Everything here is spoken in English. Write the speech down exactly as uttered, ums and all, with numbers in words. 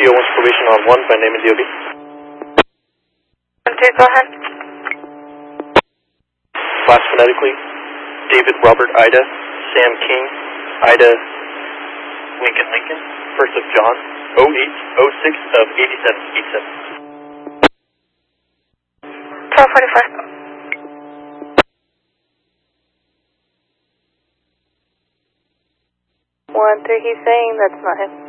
T O one's probation on one by name and D O B. one two, go ahead. Class phonetically, David Robert Ida, Sam King, Ida Lincoln Lincoln, first of John, oh eight oh six of eighty-seven eighty-seven. twelve forty-five. One three, he's saying that's not him.